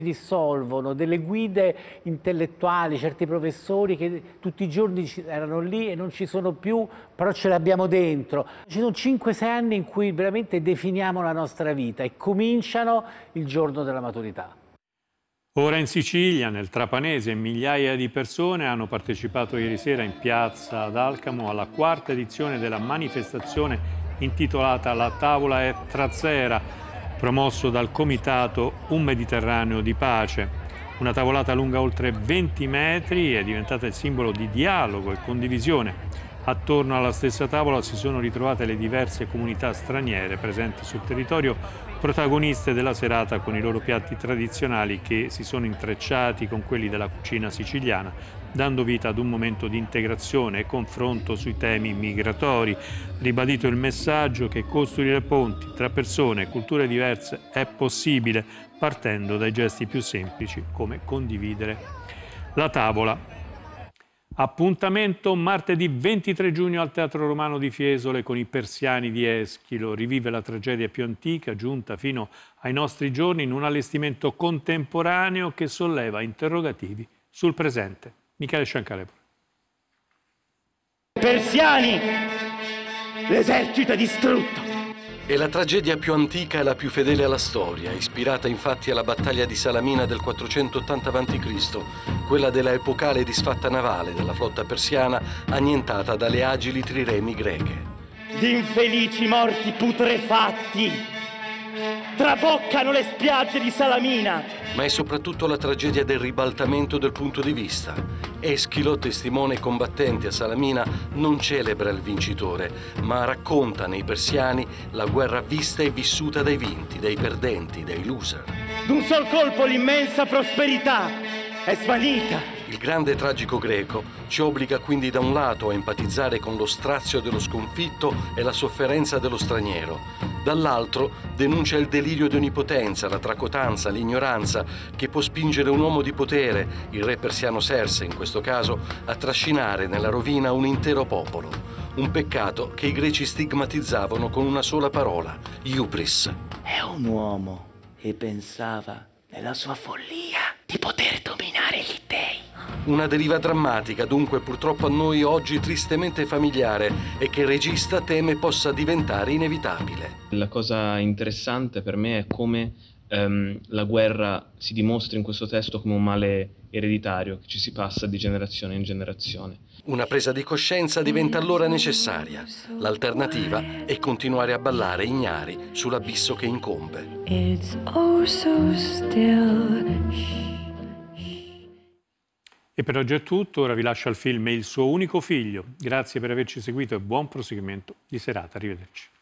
dissolvono, delle guide intellettuali, certi professori che tutti i giorni erano lì e non ci sono più, però ce l'abbiamo dentro. Ci sono 5-6 anni in cui veramente definiamo la nostra vita e cominciano il giorno della maturità. Ora in Sicilia, nel Trapanese, migliaia di persone hanno partecipato ieri sera in piazza ad Alcamo alla quarta edizione della manifestazione intitolata La tavola è Trazzera, promosso dal comitato Un Mediterraneo di Pace. Una tavolata lunga oltre 20 metri è diventata il simbolo di dialogo e condivisione. Attorno alla stessa tavola si sono ritrovate le diverse comunità straniere presenti sul territorio, protagoniste della serata con i loro piatti tradizionali che si sono intrecciati con quelli della cucina siciliana, dando vita ad un momento di integrazione e confronto sui temi migratori. Ribadito il messaggio che costruire ponti tra persone e culture diverse è possibile, partendo dai gesti più semplici come condividere la tavola. Appuntamento martedì 23 giugno al Teatro Romano di Fiesole con i Persiani di Eschilo. Rivive la tragedia più antica, giunta fino ai nostri giorni, in un allestimento contemporaneo che solleva interrogativi sul presente. Michele Sciancalepore. Persiani! L'esercito è distrutto! È la tragedia più antica e la più fedele alla storia, ispirata infatti alla battaglia di Salamina del 480 a.C., quella della epocale disfatta navale della flotta persiana annientata dalle agili triremi greche. Di infelici morti putrefatti! Traboccano le spiagge di Salamina! Ma è soprattutto la tragedia del ribaltamento del punto di vista. Eschilo, testimone combattente a Salamina, non celebra il vincitore, ma racconta nei persiani la guerra vista e vissuta dai vinti, dai perdenti, dai loser. D'un sol colpo l'immensa prosperità è svanita! Il grande tragico greco ci obbliga quindi da un lato a empatizzare con lo strazio dello sconfitto e la sofferenza dello straniero, dall'altro denuncia il delirio di onnipotenza, la tracotanza, l'ignoranza che può spingere un uomo di potere, il re persiano Serse in questo caso, a trascinare nella rovina un intero popolo. Un peccato che i greci stigmatizzavano con una sola parola, hubris. È un uomo e pensava nella sua follia di poter dominare gli dei. Una deriva drammatica, dunque purtroppo a noi oggi tristemente familiare e che il regista teme possa diventare inevitabile. La cosa interessante per me è come la guerra si dimostra in questo testo come un male ereditario che ci si passa di generazione in generazione. Una presa di coscienza diventa allora necessaria. L'alternativa è continuare a ballare ignari sull'abisso che incombe. It's oh so still. E per oggi è tutto, ora vi lascio al film Il suo unico figlio. Grazie per averci seguito e buon proseguimento di serata. Arrivederci.